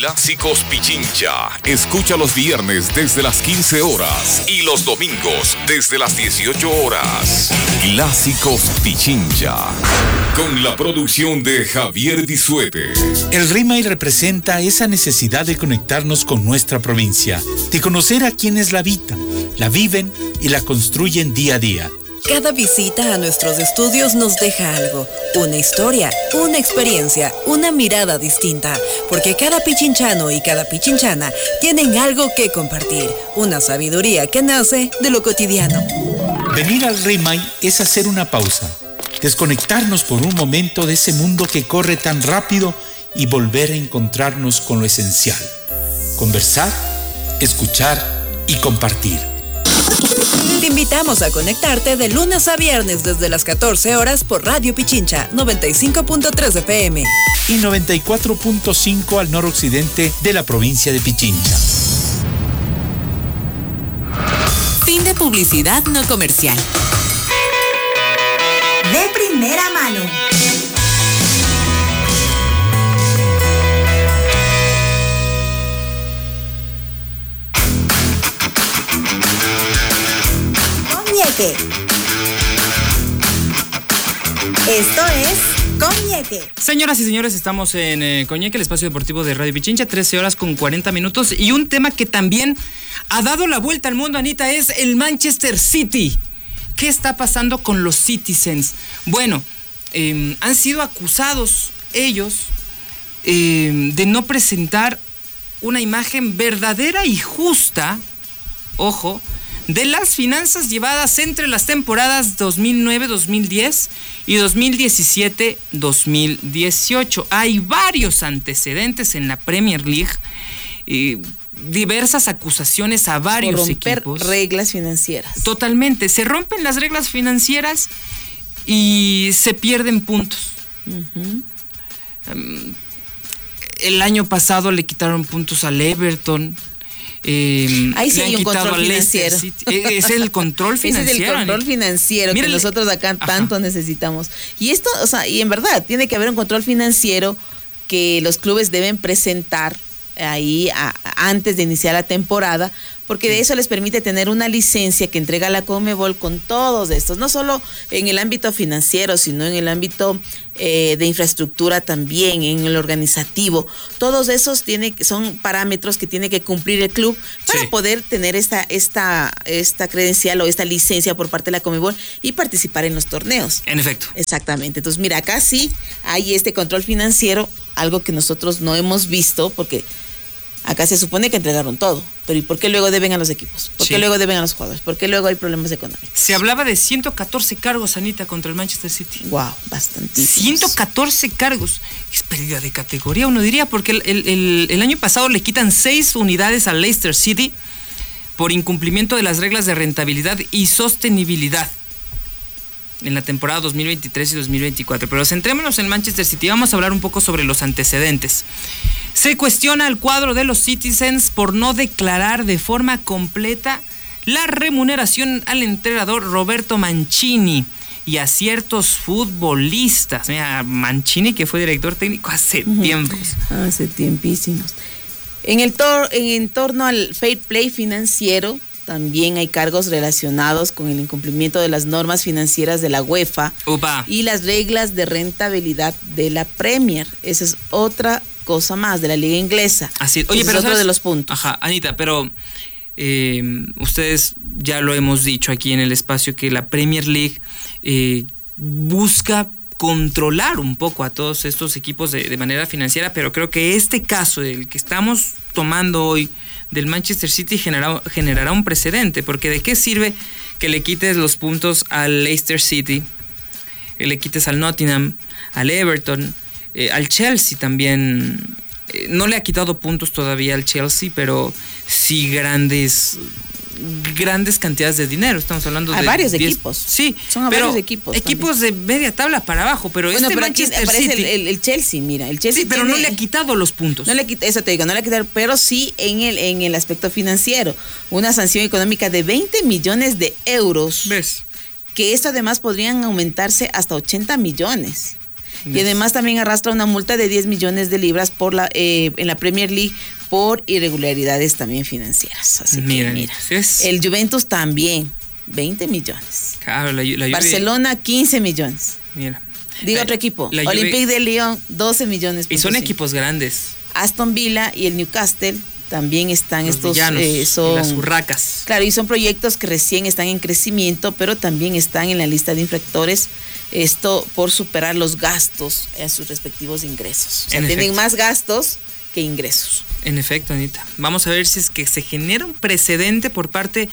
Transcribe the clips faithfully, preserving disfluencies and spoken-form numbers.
Clásicos Pichincha. Escucha los viernes desde las quince horas y los domingos desde las dieciocho horas. Clásicos Pichincha. Con la producción de Javier Disuete. El RIMAI representa esa necesidad de conectarnos con nuestra provincia, de conocer a quienes la habitan, la viven y la construyen día a día. Cada visita a nuestros estudios nos deja algo, una historia, una experiencia, una mirada distinta, porque cada pichinchano y cada pichinchana tienen algo que compartir, una sabiduría que nace de lo cotidiano. Venir al RIMAI es hacer una pausa, desconectarnos por un momento de ese mundo que corre tan rápido y volver a encontrarnos con lo esencial, conversar, escuchar y compartir. Te invitamos a conectarte de lunes a viernes desde las catorce horas por Radio Pichincha noventa y cinco punto tres F M y noventa y cuatro punto cinco al noroccidente de la provincia de Pichincha. Fin de publicidad no comercial. De primera mano. Coñeque. Esto es Coñeque. Señoras y señores, estamos en eh, Coñeque, el espacio deportivo de Radio Pichincha, trece horas con cuarenta minutos. Y un tema que también ha dado la vuelta al mundo, Anita, es el Manchester City. ¿Qué está pasando con los Citizens? Bueno, eh, han sido acusados ellos eh, de no presentar una imagen verdadera y justa, ojo, de las finanzas llevadas entre las temporadas dos mil nueve dos mil diez y dos mil diecisiete dos mil dieciocho. Hay varios antecedentes en la Premier League, eh, diversas acusaciones a varios por romper equipos. reglas financieras. Totalmente, se rompen las reglas financieras y se pierden puntos. Uh-huh. Um, el año pasado le quitaron puntos al Everton. Eh, Ahí sí hay un control financiero. Es el control financiero. Ese es el control financiero Mírale. que nosotros acá Ajá. tanto necesitamos. Y esto, o sea, y en verdad, tiene que haber un control financiero que los clubes deben presentar ahí a, antes de iniciar la temporada, porque de eso les permite tener una licencia que entrega la Conmebol con todos estos, no solo en el ámbito financiero, sino en el ámbito eh, de infraestructura también, en el organizativo. Todos esos tiene, son parámetros que tiene que cumplir el club para sí. poder tener esta, esta, esta credencial o esta licencia por parte de la Conmebol y participar en los torneos. En efecto. Exactamente. Entonces, mira, acá sí hay este control financiero, algo que nosotros no hemos visto, porque acá se supone que entregaron todo, pero ¿y por qué luego deben a los equipos? ¿Por qué sí. luego deben a los jugadores? ¿Por qué luego hay problemas económicos? Se hablaba de ciento catorce cargos, Anita, contra el Manchester City. Wow, bastantísimos. ciento catorce cargos. Es pérdida de categoría, uno diría, porque el, el, el, el año pasado le quitan seis unidades al Leicester City por incumplimiento de las reglas de rentabilidad y sostenibilidad en la temporada dos mil veintitrés y dos mil veinticuatro. Pero centrémonos en Manchester City. Vamos a hablar un poco sobre los antecedentes. Se cuestiona al cuadro de los Citizens por no declarar de forma completa la remuneración al entrenador Roberto Mancini y a ciertos futbolistas. Mira, Mancini, que fue director técnico hace uh-huh. tiempos. Hace tiempísimos. En el tor- en torno al fair play financiero, también hay cargos relacionados con el incumplimiento de las normas financieras de la UEFA Upa. y las reglas de rentabilidad de la Premier. Esa es otra cosa más de la liga inglesa. Así, oye, pero es otro ¿sabes? de los puntos. Ajá, Anita, pero eh, ustedes ya lo hemos dicho aquí en el espacio que la Premier League eh, busca controlar un poco a todos estos equipos de, de manera financiera, pero creo que este caso del que estamos tomando hoy del Manchester City genera, generará un precedente, porque ¿de qué sirve que le quites los puntos al Leicester City, que le quites al Nottingham, al Everton, eh, al Chelsea también? Eh, no le ha quitado puntos todavía al Chelsea, pero sí grandes grandes cantidades de dinero. Estamos hablando a de varios diez, equipos. Sí, son a pero varios equipos. Equipos también de media tabla para abajo, pero bueno, este pero Manchester aquí aparece City, el, el, el Chelsea, mira, el Chelsea sí, pero tiene, no le ha quitado los puntos. No le quita, eso te digo, no le ha quitado, pero sí en el en el aspecto financiero, una sanción económica de veinte millones de euros. ¿Ves? Que esto además podrían aumentarse hasta ochenta millones. Yes. Y además también arrastra una multa de diez millones de libras por la eh, en la Premier League por irregularidades también financieras. Así mira, que mira, es... el Juventus también, veinte millones. Claro, la, la Barcelona, quince millones. Mira. Digo la, otro equipo, la Olympique de Lyon, doce millones. Y son cinco. equipos grandes. Aston Villa y el Newcastle también están los estos villanos, eh, son y las urracas. Claro, y son proyectos que recién están en crecimiento, pero también están en la lista de infractores, esto por superar los gastos a sus respectivos ingresos. O sea, en tienen efecto. más gastos que ingresos. En efecto, Anita. Vamos a ver si es que se genera un precedente por parte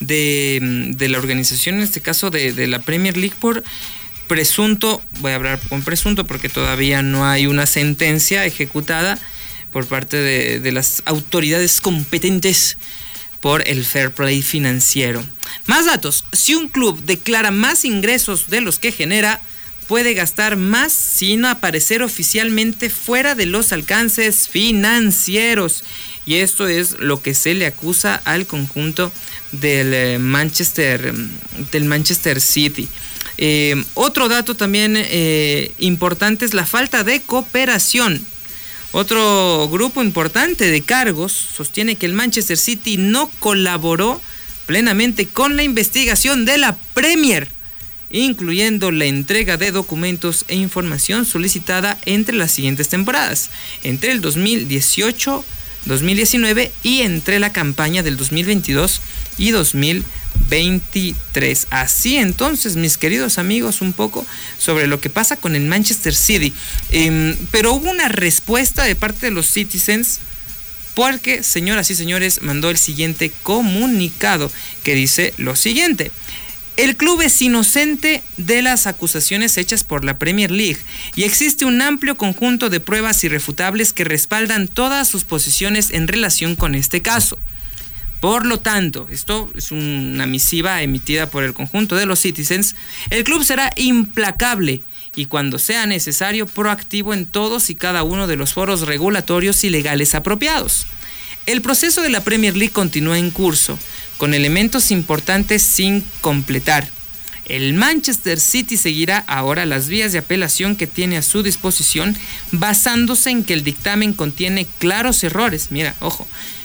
de, de la organización, en este caso de, de la Premier League, por presunto, voy a hablar con presunto porque todavía no hay una sentencia ejecutada por parte de, de las autoridades competentes por el fair play financiero. Más datos. Si un club declara más ingresos de los que genera, puede gastar más sin aparecer oficialmente fuera de los alcances financieros. Y esto es lo que se le acusa al conjunto del Manchester, del Manchester City. Eh, otro dato también eh, importante es la falta de cooperación. Otro grupo importante de cargos sostiene que el Manchester City no colaboró plenamente con la investigación de la Premier, incluyendo la entrega de documentos e información solicitada entre las siguientes temporadas, entre el dos mil dieciocho, dos mil diecinueve y entre la campaña del dos mil veintidós y dos mil veintitrés. Así entonces, mis queridos amigos, un poco sobre lo que pasa con el Manchester City. Eh, pero hubo una respuesta de parte de los Citizens, porque, señoras y señores, mandó el siguiente comunicado que dice lo siguiente: el club es inocente de las acusaciones hechas por la Premier League y existe un amplio conjunto de pruebas irrefutables que respaldan todas sus posiciones en relación con este caso. Por lo tanto, esto es una misiva emitida por el conjunto de los Citizens. El club será implacable y, cuando sea necesario, proactivo en todos y cada uno de los foros regulatorios y legales apropiados. El proceso de la Premier League continúa en curso, con elementos importantes sin completar. El Manchester City seguirá ahora las vías de apelación que tiene a su disposición, basándose en que el dictamen contiene claros errores. Mira, ojo.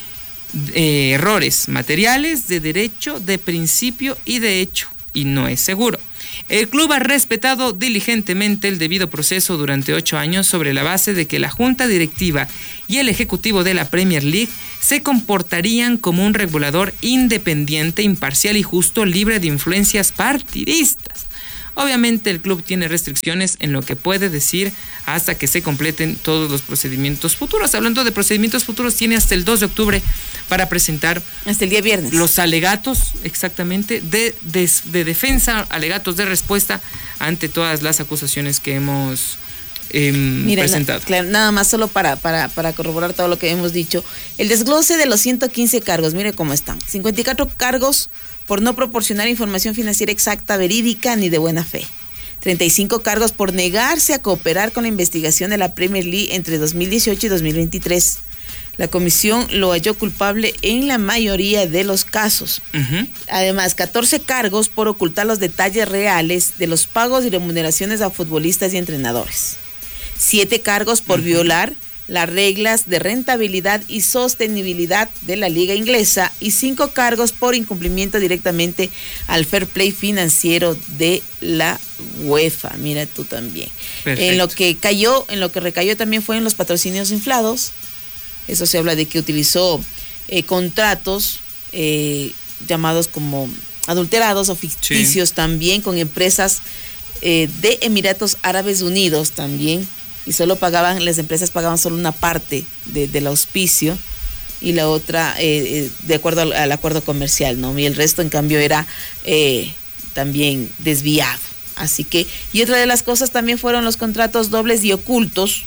Eh, errores materiales, de derecho, de principio y de hecho, y no es seguro. El club ha respetado diligentemente el debido proceso durante ocho años sobre la base de que la junta directiva y el ejecutivo de la Premier League se comportarían como un regulador independiente, imparcial y justo, libre de influencias partidistas. Obviamente el club tiene restricciones en lo que puede decir hasta que se completen todos los procedimientos futuros. Hablando de procedimientos futuros, tiene hasta el dos de octubre para presentar hasta el día viernes los alegatos, exactamente, de, de, de defensa, alegatos de respuesta ante todas las acusaciones que hemos eh, Mira, presentado. Na, claro, nada más solo para, para, para corroborar todo lo que hemos dicho. El desglose de los ciento quince cargos, mire cómo están. cincuenta y cuatro cargos por no proporcionar información financiera exacta, verídica ni de buena fe. treinta y cinco cargos por negarse a cooperar con la investigación de la Premier League entre dos mil dieciocho y dos mil veintitrés. La comisión lo halló culpable en la mayoría de los casos. Uh-huh. Además, catorce cargos por ocultar los detalles reales de los pagos y remuneraciones a futbolistas y entrenadores. siete cargos por uh-huh. violar las reglas de rentabilidad y sostenibilidad de la liga inglesa y cinco cargos por incumplimiento directamente al fair play financiero de la UEFA. Mira tú también. Perfecto. En lo que cayó, en lo que recayó también fue en los patrocinios inflados. Eso se habla de que utilizó eh, contratos eh, llamados como adulterados o ficticios, sí, también con empresas eh, de Emiratos Árabes Unidos también. Y solo pagaban, las empresas pagaban solo una parte de, del auspicio y la otra eh, de acuerdo al, al acuerdo comercial, ¿no? Y el resto, en cambio, era eh, también desviado. Así que, y otra de las cosas también fueron los contratos dobles y ocultos,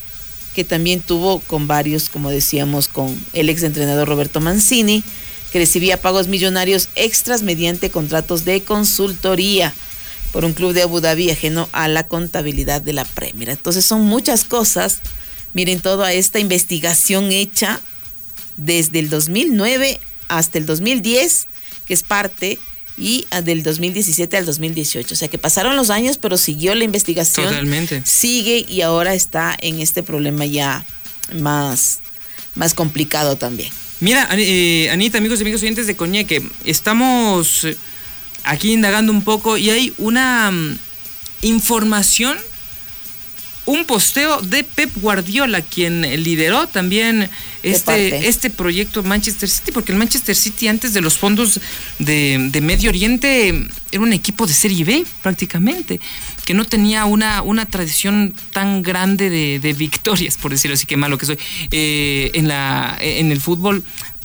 que también tuvo con varios, como decíamos, con el exentrenador Roberto Mancini, que recibía pagos millonarios extras mediante contratos de consultoría por un club de Abu Dhabi ajeno a la contabilidad de la Premier. Entonces son muchas cosas. Miren, toda esta investigación hecha desde el dos mil nueve hasta el dos mil diez, que es parte y del dos mil diecisiete al dos mil dieciocho. O sea que pasaron los años, pero siguió la investigación. Totalmente. Sigue y ahora está en este problema ya más, más complicado también. Mira, eh, Anita, amigos y amigos oyentes de Coñeque, estamos aquí indagando un poco y hay una um, información, un posteo de Pep Guardiola, quien lideró también este, este proyecto Manchester City, porque el Manchester City antes de los fondos de, de Medio Oriente era un equipo de Serie B prácticamente, que no tenía una, una tradición tan grande de, de victorias, por decirlo así, que malo que soy, eh, en, la, en el fútbol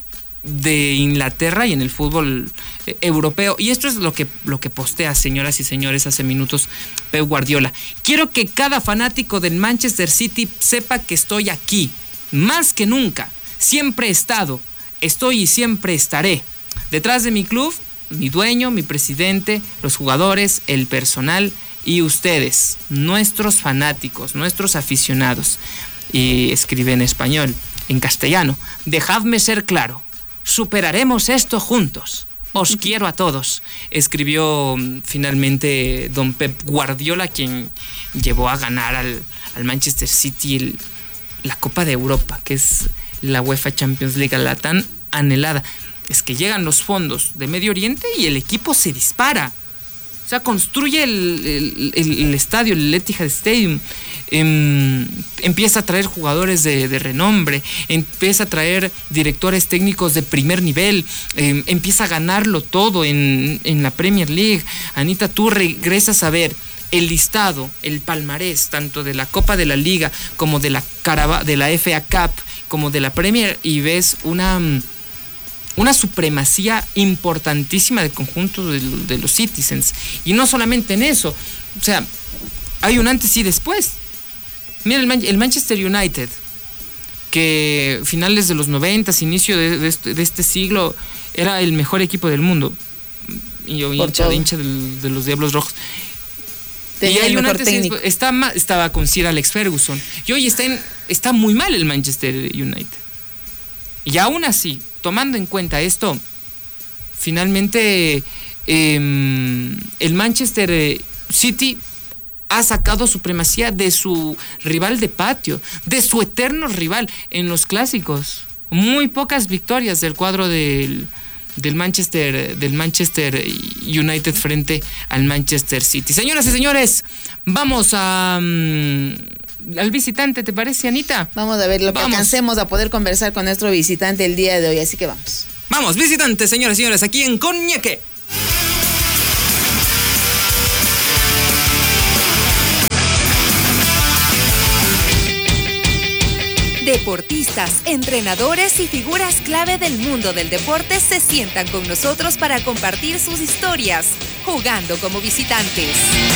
de Inglaterra y en el fútbol eh, europeo. Y esto es lo que, lo que postea, señoras y señores, hace minutos Pep Guardiola. Quiero que cada fanático del Manchester City sepa que estoy aquí, más que nunca. Siempre he estado, estoy y siempre estaré. Detrás de mi club, mi dueño, mi presidente, los jugadores, el personal y ustedes, nuestros fanáticos, nuestros aficionados. Y escribe en español, en castellano. Dejadme ser claro. Superaremos esto juntos. Os quiero a todos. Escribió finalmente don Pep Guardiola, quien llevó a ganar al, al Manchester City el, la Copa de Europa, que es la UEFA Champions League, la tan anhelada. Es que llegan los fondos de Medio Oriente y el equipo se dispara. O sea, construye el, el, el estadio, el Etihad Stadium, eh, empieza a traer jugadores de, de renombre, empieza a traer directores técnicos de primer nivel, eh, empieza a ganarlo todo en, en la Premier League. Anita, tú regresas a ver el listado, el palmarés, tanto de la Copa de la Liga como de la, Caraba, de la F A Cup, como de la Premier, y ves una... una supremacía importantísima del conjunto de, de los Citizens. Y no solamente en eso, o sea, hay un antes y después. Mira, el, Man- el Manchester United, que finales de los noventas, inicio de, de, este, de este siglo, era el mejor equipo del mundo. Y yo hincha, hincha de, de los Diablos Rojos. Tenía y hay un antes y después. Está, estaba con Sir Alex Ferguson. Y hoy está, en, está muy mal el Manchester United. Y aún así, tomando en cuenta esto, finalmente eh, el Manchester City ha sacado supremacía de su rival de patio, de su eterno rival en los clásicos. Muy pocas victorias del cuadro del, del, Manchester, del Manchester United frente al Manchester City. Señoras y señores, vamos a... Um, al visitante, ¿te parece, Anita? Vamos a ver lo que vamos. alcancemos a poder conversar con nuestro visitante el día de hoy, así que vamos. Vamos, visitante, señoras y señores, aquí en Coñeque. Deportistas, entrenadores y figuras clave del mundo del deporte se sientan con nosotros para compartir sus historias, jugando como visitantes.